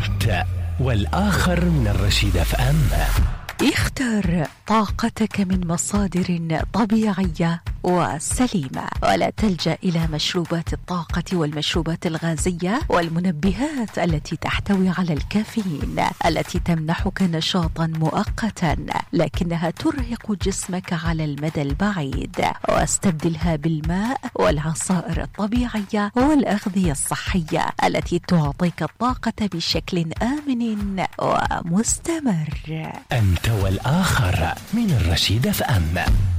أنت والآخر من الرشيد FM. اختر طاقتك من مصادر طبيعية وسليمة، ولا تلجأ إلى مشروبات الطاقة والمشروبات الغازية والمنبهات التي تحتوي على الكافيين، التي تمنحك نشاطا مؤقتا لكنها ترهق جسمك على المدى البعيد. واستبدلها بالماء والعصائر الطبيعية والأغذية الصحية التي تعطيك الطاقة بشكل آمن ومستمر. أنت والآخر من الرشيد FM.